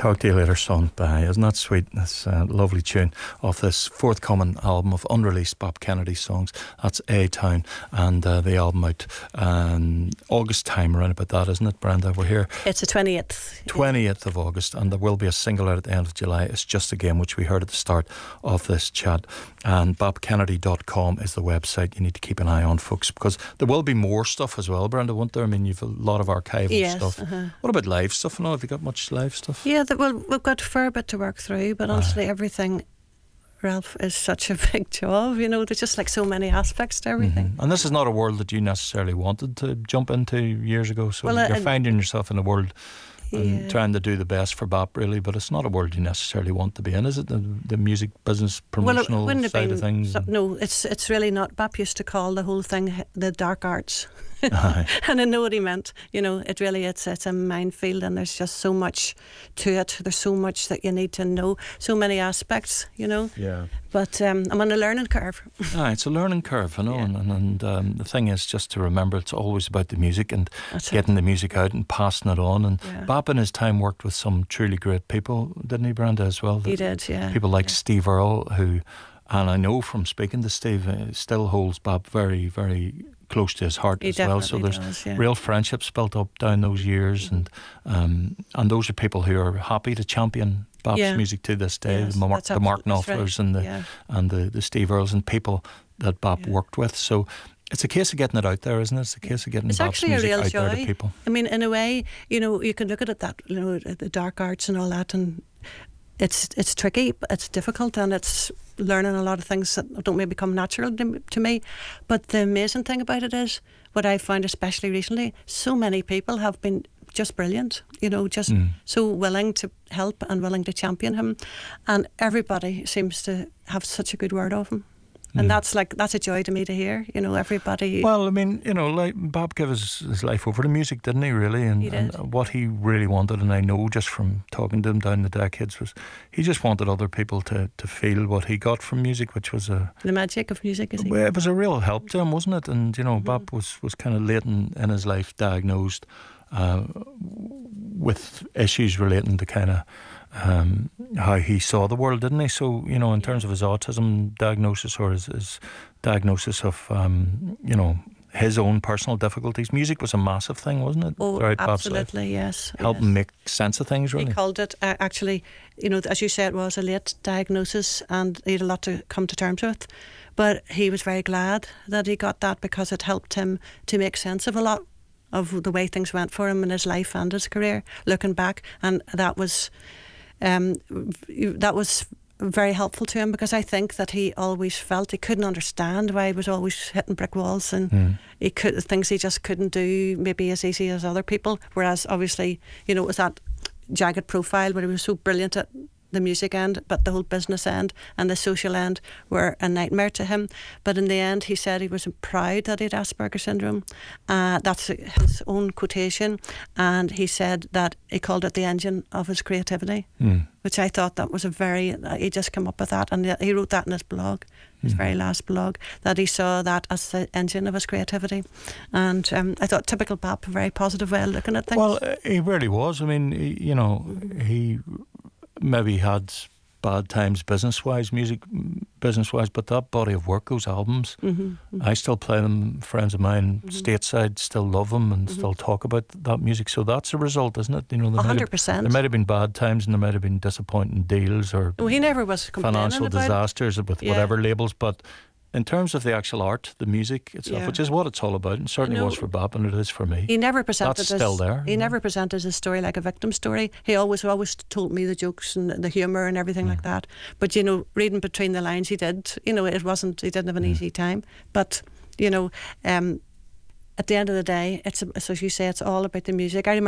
Talk to You Later Son. Isn't that sweet? That's a lovely tune off this forthcoming album of unreleased Bob Kennedy songs. That's A-Town, and the album out August time, around about that, isn't it, Brenda? We're here. It's the 28th. 28th of August, and there will be a single out at the end of July. It's Just a Game, which we heard at the start of this chat. And bobkennedy.com is the website you need to keep an eye on, folks, because there will be more stuff as well, Brenda, won't there? I mean, you've a lot of archival stuff. What about live stuff? No, have you got much live stuff? Yeah, well, we've got a fair bit to work through, but honestly, everything, Ralph, is such a big job. You know, there's just like so many aspects to everything. Mm-hmm. And this is not a world that you necessarily wanted to jump into years ago, so you're finding yourself in a world and trying to do the best for Bop, really, but it's not a world you necessarily want to be in, is it? The music business promotional side of things? No, it's really not. Bop used to call the whole thing the dark arts. And I know what he meant. You know, it really it's a minefield, and there's just so much to it. There's so much that you need to know, so many aspects, you know. Yeah. But I'm on a learning curve. It's a learning curve, I know. Yeah. And the thing is just to remember it's always about the music and getting the music out and passing it on. And Bop in his time worked with some truly great people, didn't he, Brenda, as well? He did, yeah. People like Steve Earle, who, and I know from speaking to Steve, still holds Bop very, very close to his heart as well. So there's real friendships built up down those years, and those are people who are happy to champion Bop's music to this day. The Mark Knopflers and the Steve Earles, and people that Bop worked with. So it's a case of getting it out there, isn't it? It's a case of getting Bop's music out there to people. I mean, in a way, you know, you can look at it that, you know, the dark arts and all that, and it's tricky, it's difficult, and it's learning a lot of things that don't maybe come natural to me. But the amazing thing about it is, what I found especially recently, so many people have been just brilliant, you know, just so willing to help and willing to champion him, and everybody seems to have such a good word of him. And that's a joy to me to hear, you know, everybody. Well, I mean, you know, like Bob gave his life over to music, didn't he, really? And what he really wanted, and I know just from talking to him down the decades, was he just wanted other people to feel what he got from music, which was the magic of music, is it? Well, it was a real help to him, wasn't it? And, you know, Bob was kind of late in his life diagnosed with issues relating to kind of how he saw the world, didn't he? So, you know, in terms of his autism diagnosis, or his diagnosis of, you know, his own personal difficulties, music was a massive thing, wasn't it? Oh, absolutely, yes. Helping make sense of things, really. He called it, actually, you know, as you said, it was a late diagnosis, and he had a lot to come to terms with. But he was very glad that he got that, because it helped him to make sense of a lot of the way things went for him in his life and his career, looking back. And that was very helpful to him, because I think that he always felt he couldn't understand why he was always hitting brick walls, and things he just couldn't do maybe as easy as other people, whereas obviously, you know, it was that jagged profile where he was so brilliant at the music end, but the whole business end and the social end were a nightmare to him. But in the end, he said he was proud that he had Asperger's syndrome. That's his own quotation. And he said that he called it the engine of his creativity, which I thought that was he just came up with that, and he wrote that in his blog, his very last blog, that he saw that as the engine of his creativity. And I thought, typical Bop, a very positive way of looking at things. Well, he really was. I mean, you know, he maybe had bad times business-wise, but that body of work, those albums, I still play them. Friends of mine stateside still love them and still talk about that music. So that's a result, isn't it? You know, 100%. There might have been bad times, and there might have been disappointing deals, or he never was financial disasters with whatever labels, but in terms of the actual art, the music itself, which is what it's all about, and certainly was for Bob, and it is for me. He never presented That's still there. He never presented his story like a victim story. He always told me the jokes and the humour and everything like that. But, you know, reading between the lines, he did. You know, he didn't have an easy time. But, you know, at the end of the day, it's, as you say, it's all about the music. I remember